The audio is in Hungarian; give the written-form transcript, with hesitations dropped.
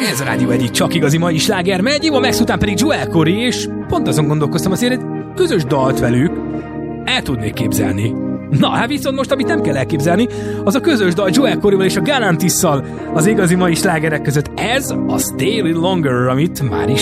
Ez a Rádió egyik csak igazi mai sláger megy, Eva Max után pedig Joel Corey, és pont azon gondolkoztam, azért egy közös dalt velük el tudnék képzelni. Na, hát viszont most, amit nem kell elképzelni, az a közös dal Joel Coreyval és a Galantisszal az igazi mai slágerek között. Ez a Stay a Little Longer, amit már is